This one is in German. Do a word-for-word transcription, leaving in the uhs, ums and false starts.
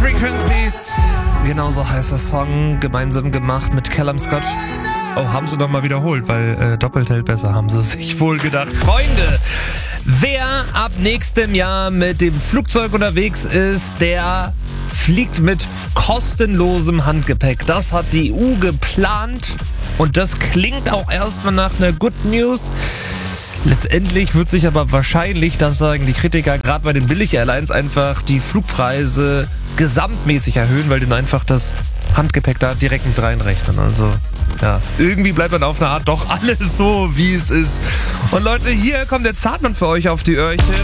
Frequencies. Genauso heißt der Song, gemeinsam gemacht mit Callum Scott. Oh, haben sie nochmal wiederholt, weil äh, doppelt hält besser, haben sie sich wohl gedacht. Freunde, wer ab nächstem Jahr mit dem Flugzeug unterwegs ist, der fliegt mit kostenlosem Handgepäck. Das hat die E U geplant und das klingt auch erstmal nach einer Good News. Letztendlich wird sich aber wahrscheinlich, das sagen die Kritiker, gerade bei den Billig-Airlines einfach die Flugpreise gesamtmäßig erhöhen, weil die dann einfach das Handgepäck da direkt mit reinrechnen. Also ja, irgendwie bleibt dann auf eine Art doch alles so, wie es ist. Und Leute, hier kommt der Zartmann für euch auf die Öhrchen.